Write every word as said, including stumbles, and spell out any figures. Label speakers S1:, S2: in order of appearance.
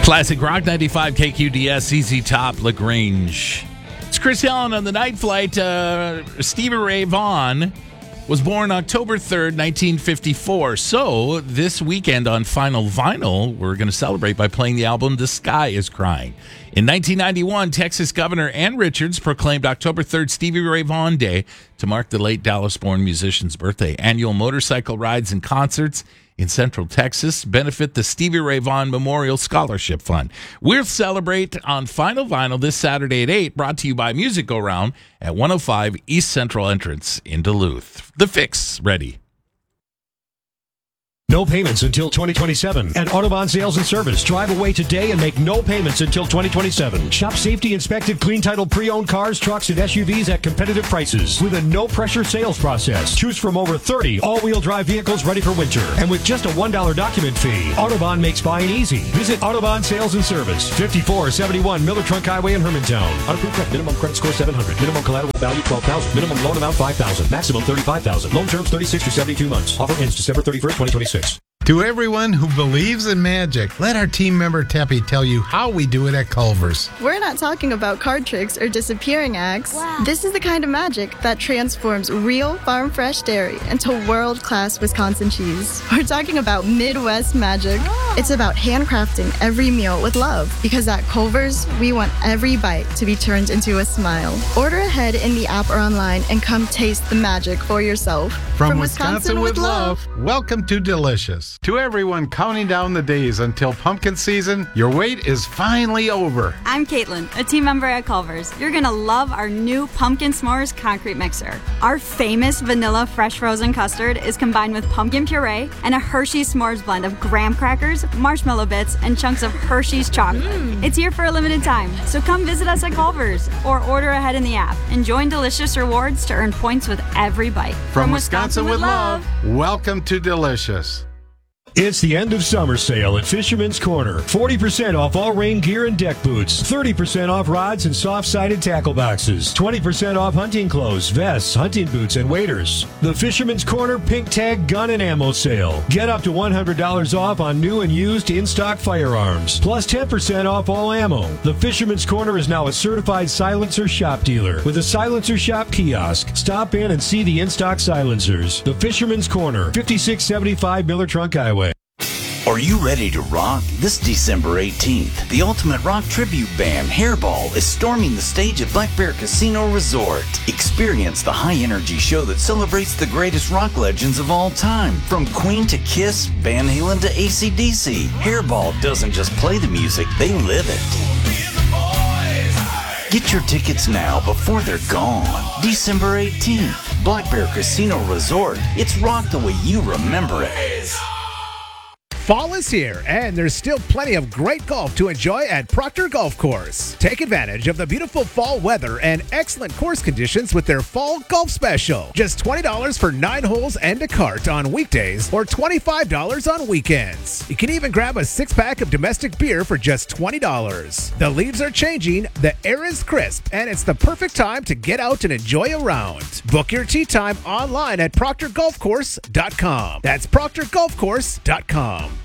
S1: Classic Rock ninety-five K Q D S, Z Z Top, LaGrange. It's Chris Allen on the night flight. Uh, Stevie Ray Vaughan was born October third, nineteen fifty-four. So this weekend on Final Vinyl, we're going to celebrate by playing the album The Sky is Crying. In nineteen ninety-one, Texas Governor Ann Richards proclaimed October third Stevie Ray Vaughan Day to mark the late Dallas-born musician's birthday. Annual motorcycle rides and concerts in Central Texas benefit the Stevie Ray Vaughan Memorial Scholarship Fund. We'll celebrate on Final Vinyl this Saturday at eight, brought to you by Music Go Round at one oh five East Central Entrance in Duluth. The Fix, ready.
S2: No payments until twenty twenty-seven. At Autobahn Sales and Service, drive away today and make no payments until twenty twenty-seven. Shop safety inspected, clean title pre-owned cars, trucks, and S U Vs at competitive prices with a no-pressure sales process. Choose from over thirty all-wheel drive vehicles ready for winter. And with just a one dollar document fee, Autobahn makes buying easy. Visit Autobahn Sales and Service, fifty-four seventy-one Miller Trunk Highway in Hermantown. Unapproved credit. Minimum credit score seven hundred. Minimum collateral value twelve thousand. Minimum loan amount five thousand. Maximum thirty-five thousand. Loan terms thirty-six to seventy-two months. Offer ends December thirty-first, twenty twenty-six.
S3: To everyone who believes in magic, let our team member Teppy tell you how we do it at Culver's.
S4: We're not talking about card tricks or disappearing acts. Wow. This is the kind of magic that transforms real farm-fresh dairy into world-class Wisconsin cheese. We're talking about Midwest magic. Oh. It's about handcrafting every meal with love, because at Culver's, we want every bite to be turned into a smile. Order ahead in the app or online and come taste the magic for yourself.
S3: From, From Wisconsin, Wisconsin with love, love, welcome to Delicious. To everyone counting down the days until pumpkin season, your wait is finally over.
S5: I'm Caitlin, a team member at Culver's. You're going to love our new Pumpkin S'mores concrete mixer. Our famous vanilla fresh frozen custard is combined with pumpkin puree and a Hershey's S'mores blend of graham crackers, marshmallow bits, and chunks of Hershey's chocolate. Mm. It's here for a limited time, so come visit us at Culver's or order ahead in the app and join Delicious Rewards to earn points with every bite.
S3: From, From Wisconsin, Wisconsin with love, love, welcome to Delicious.
S2: It's the end of summer sale at Fisherman's Corner. forty percent off all rain gear and deck boots. thirty percent off rods and soft-sided tackle boxes. twenty percent off hunting clothes, vests, hunting boots, and waders. The Fisherman's Corner Pink Tag Gun and Ammo Sale. Get up to one hundred dollars off on new and used in-stock firearms. Plus ten percent off all ammo. The Fisherman's Corner is now a certified silencer shop dealer with a silencer shop kiosk. Stop in and see the in-stock silencers. The Fisherman's Corner, fifty-six seventy-five Miller Trunk Highway.
S6: Are you ready to rock? This December eighteenth, the ultimate rock tribute band, Hairball, is storming the stage at Black Bear Casino Resort. Experience the high-energy show that celebrates the greatest rock legends of all time. From Queen to Kiss, Van Halen to A C D C, Hairball doesn't just play the music, they live it. Get your tickets now before they're gone. December eighteenth, Black Bear Casino Resort. It's rock the way you remember it.
S7: Fall is here, and there's still plenty of great golf to enjoy at Proctor Golf Course. Take advantage of the beautiful fall weather and excellent course conditions with their fall golf special. Just twenty dollars for nine holes and a cart on weekdays, or twenty-five dollars on weekends. You can even grab a six-pack of domestic beer for just twenty dollars. The leaves are changing, the air is crisp, and it's the perfect time to get out and enjoy a round. Book your tee time online at proctor golf course dot com. That's proctor golf course dot com.